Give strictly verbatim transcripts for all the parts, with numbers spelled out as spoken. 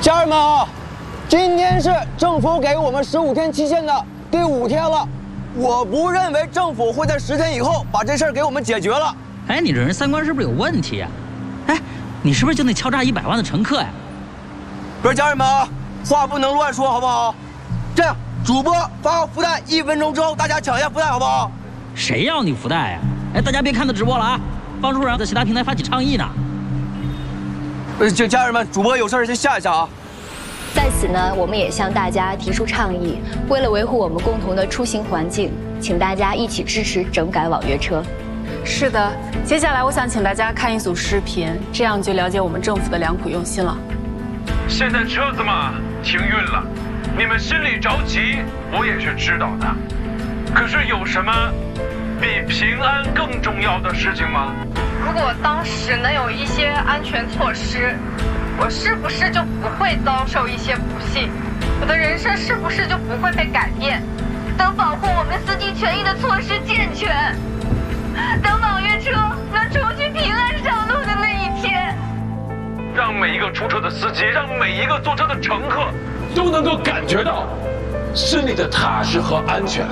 家人们啊，今天是政府给我们十五天期限的第五天了。我不认为政府会在十天以后把这事儿给我们解决了。 哎，你这人三观是不是有问题呀？哎，你是不是就那敲诈一百万的乘客呀？ 不是，家人们啊，话不能乱说，好不好？这样，主播发个福袋，一分钟之后大家抢一下福袋，好不好？ 谁要你福袋呀？哎，大家别看他直播了啊，方处长在其他平台发起倡议呢。 呃，这家人们，主播有事先下一下啊。 在此呢，我们也向大家提出倡议，为了维护我们共同的出行环境，请大家一起支持整改网约车。 是的，接下来我想请大家看一组视频，这样就了解我们政府的良苦用心了。 现在车子嘛停运了，你们心里着急，我也是知道的。可是有什么比平安更重要的事情吗？ 如果当时能有一些安全措施，我是不是就不会遭受一些不幸？我的人生是不是就不会被改变？等保护我们司机权益的措施健全，等网约车能重新平安上路的那一天， 让每一个出车的司机，让每一个坐车的乘客都能够感觉到心里的踏实和安全。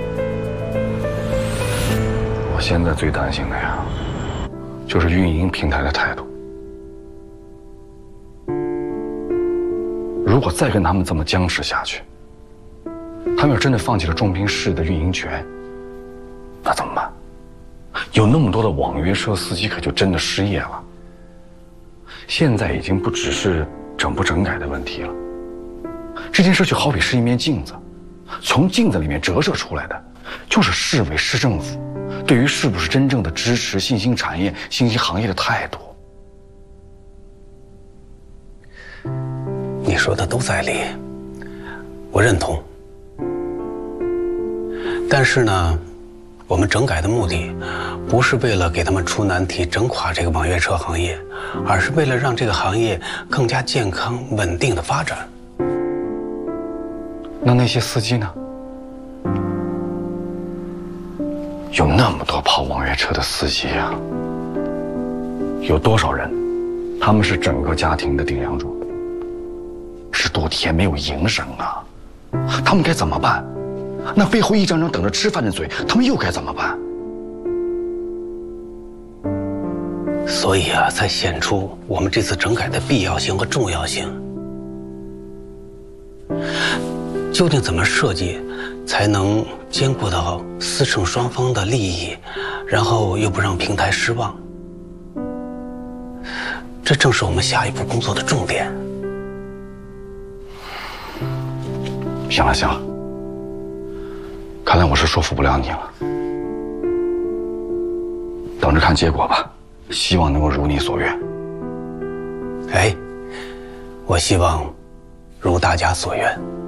我现在最担心的呀，就是运营平台的态度。如果再跟他们这么僵持下去，他们要真的放弃了中平市的运营权，那怎么办？有那么多的网约车司机可就真的失业了。现在已经不只是整不整改的问题了，这件事就好比是一面镜子，从镜子里面折射出来的就是市委市政府对于是不是真正的支持新兴产业、新兴行业的态度。 你说的都在理，我认同。但是呢，我们整改的目的不是为了给他们出难题、整垮这个网约车行业，而是为了让这个行业更加健康、稳定的发展。 那那些司机呢？有那么多跑网约车的司机啊，有多少人，他们是整个家庭的顶梁柱，十多天没有营生啊，他们该怎么办？那背后一张张等着吃饭的嘴，他们又该怎么办？ 所以啊，才显出我们这次整改的必要性和重要性。究竟怎么设计，才能兼顾到司乘双方的利益，然后又不让平台失望？这正是我们下一步工作的重点。 行了行了，看来我是说服不了你了，等着看结果吧，希望能够如你所愿。 哎，我希望如大家所愿。